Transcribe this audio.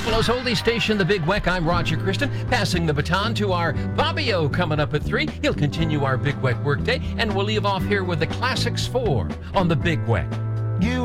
Buffalo's oldie station, The Big Weck. I'm Roger Kristen, passing the baton to our Bobby O coming up at 3. He'll continue our Big Weck workday, and we'll leave off here with the Classics 4 on The Big Weck. You